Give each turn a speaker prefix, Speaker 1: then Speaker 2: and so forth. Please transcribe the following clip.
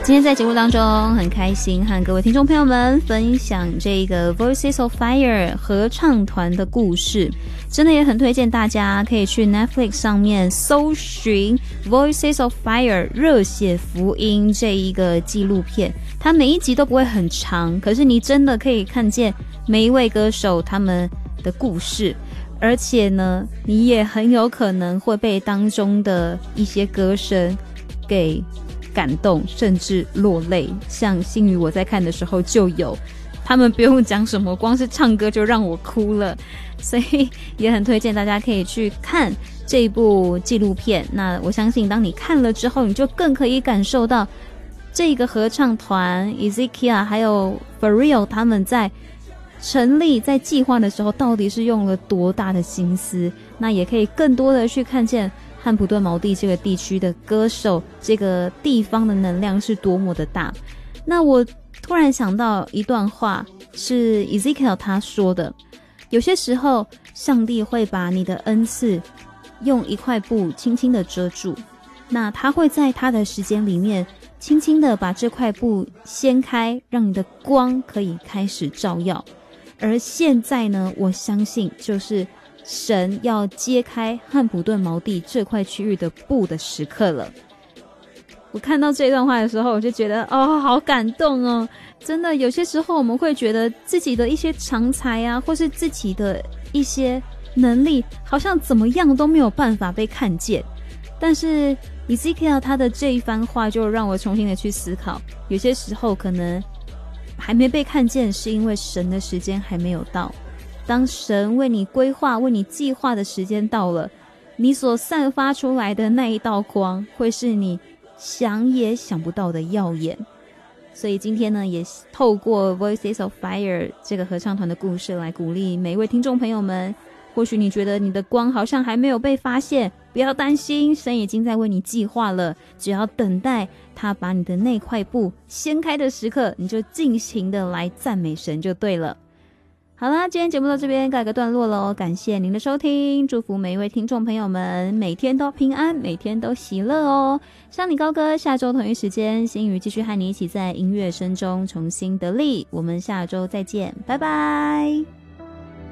Speaker 1: 今天在节目当中很开心和各位听众朋友们分享这个 Voices of Fire 合唱团的故事，真的也很推荐大家可以去 Netflix 上面搜寻 Voices of Fire 热血福音这一个纪录片，它每一集都不会很长，可是你真的可以看见每一位歌手他们的故事，而且呢你也很有可能会被当中的一些歌声给感动，甚至落泪。像星宇我在看的时候就有，他们不用讲什么，光是唱歌就让我哭了，所以也很推荐大家可以去看这一部纪录片。那我相信当你看了之后，你就更可以感受到这个合唱团 Ezekiel 还有 For Real 他们在成立在计划的时候到底是用了多大的心思，那也可以更多的去看见汉普顿毛地这个地区的歌手，这个地方的能量是多么的大。那我突然想到一段话，是 Ezekiel 他说的，有些时候上帝会把你的恩赐用一块布轻轻的遮住，那他会在他的时间里面轻轻的把这块布掀开，让你的光可以开始照耀。而现在呢，我相信就是神要揭开汉普顿毛地这块区域的布的时刻了。我看到这段话的时候，我就觉得好感动哦！真的，有些时候我们会觉得自己的一些长才啊，或是自己的一些能力，好像怎么样都没有办法被看见。但是 Ezekiel 他的这一番话就让我重新的去思考，有些时候可能还没被看见，是因为神的时间还没有到。当神为你规划为你计划的时间到了，你所散发出来的那一道光会是你想也想不到的耀眼。所以今天呢，也透过 Voices of Fire 这个合唱团的故事来鼓励每一位听众朋友们，或许你觉得你的光好像还没有被发现，不要担心，神已经在为你计划了，只要等待他把你的那块布掀开的时刻，你就尽情的来赞美神就对了。好啦，今天节目到这边告一个段落咯，感谢您的收听，祝福每一位听众朋友们每天都平安，每天都喜乐哦。上你高歌，下周同一时间，星宇继续和你一起在音乐声中重新得力，我们下周再见，拜拜。